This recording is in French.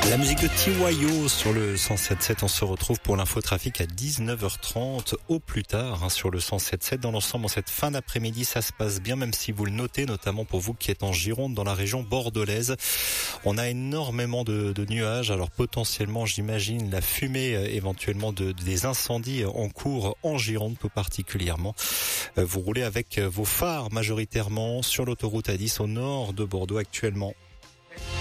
La musique de TYO sur le 107.7. On se retrouve pour l'infotrafic à 19h30 au plus tard sur le 107.7. Dans l'ensemble, en cette fin d'après-midi, ça se passe bien, même si vous le notez, notamment pour vous qui êtes en Gironde, dans la région bordelaise. On a énormément de nuages. Alors potentiellement, j'imagine, la fumée éventuellement des incendies en cours en Gironde tout particulièrement. Vous roulez avec vos phares majoritairement sur l'autoroute A10 au nord de Bordeaux actuellement.